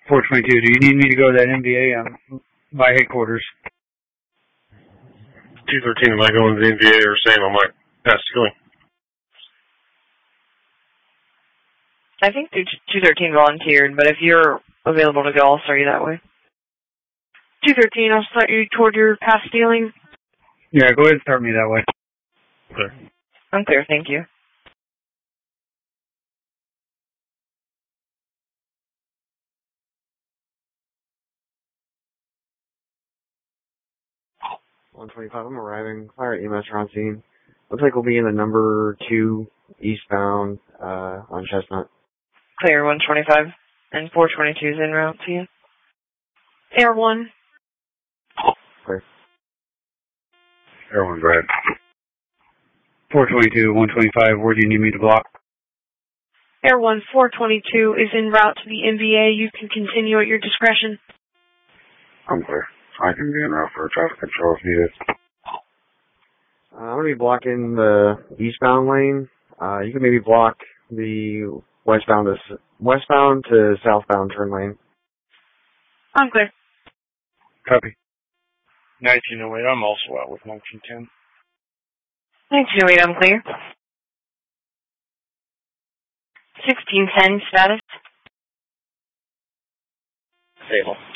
422, do you need me to go to that MVA by headquarters? 213, am I going to the NBA or staying on my past ceiling? I think 213 volunteered, but if you're available to go, I'll start you that way. 213, I'll start you toward your pass ceiling. Yeah, go ahead and start me that way. Clear. I'm clear, thank you. I'm arriving. Fire EMS are on scene. Looks like we'll be in the number 2 eastbound on Chestnut. Clear, 125. And 422 is en route to you. Air 1. Clear. Air 1, go ahead. 422, 125, where do you need me to block? Air 1, 422 is en route to the MVA. You can continue at your discretion. I'm clear. I can be en route for traffic control if needed. I'm going to be blocking the eastbound lane. You can maybe block the westbound to southbound turn lane. I'm clear. Copy. 1908, I'm also out with 1910. 1908, I'm clear. 1610, status. Stable.